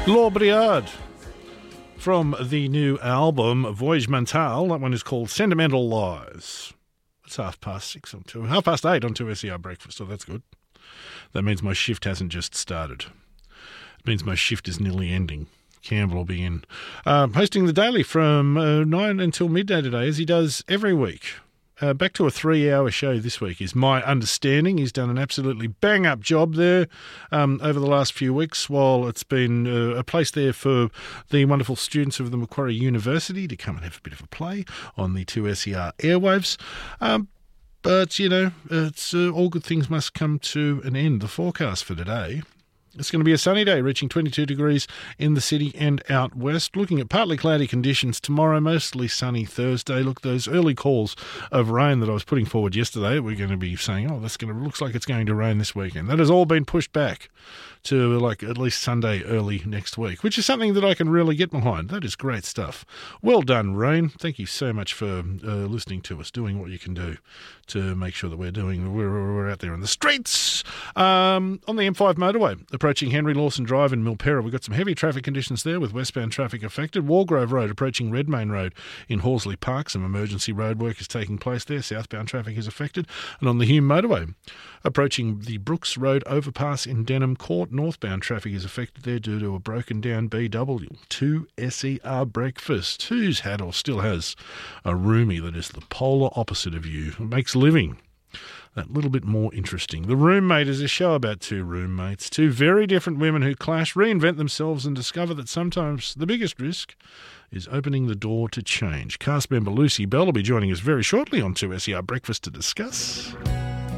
L'Aubriard from the new album Voyage Mental. That one is called Sentimental Lies. It's 8:30 on 2SER Breakfast, so that's good. That means my shift hasn't just started. It means my shift is nearly ending. Campbell will be in. Hosting the Daily from 9 until midday today, as he does every week. Back to a 3-hour show this week is my understanding. He's done an absolutely bang-up job there over the last few weeks while it's been a place there for the wonderful students of the Macquarie University to come and have a bit of a play on the 2SER airwaves. But, you know, it's all good things must come to an end. The forecast for today, it's going to be a sunny day, reaching 22 degrees in the city and out west. Looking at partly cloudy conditions tomorrow, mostly sunny Thursday. Look, those early calls of rain that I was putting forward yesterday, we're going to be saying, looks like it's going to rain this weekend. That has all been pushed back to like at least Sunday early next week, which is something that I can really get behind. That is great stuff. Well done, Rain. Thank you so much for listening to us, doing what you can do to make sure that we're out there in the streets. On the M5 motorway, approaching Henry Lawson Drive in Milperra, we've got some heavy traffic conditions there with westbound traffic affected. Walgrove Road approaching Redmayne Road in Horsley Park, some emergency road work is taking place there. Southbound traffic is affected. And on the Hume motorway, approaching the Brooks Road overpass in Denham Court, northbound traffic is affected there due to a broken down BW. 2SER Breakfast. Who's had or still has a roomie that is the polar opposite of you? It makes living that little bit more interesting. The Roommate is a show about two roommates, two very different women who clash, reinvent themselves and discover that sometimes the biggest risk is opening the door to change. Cast member Lucy Bell will be joining us very shortly on 2SER Breakfast to discuss.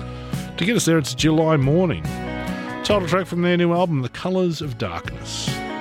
To get us there, it's July Morning. Title track from their new album, The Colours of Darkness.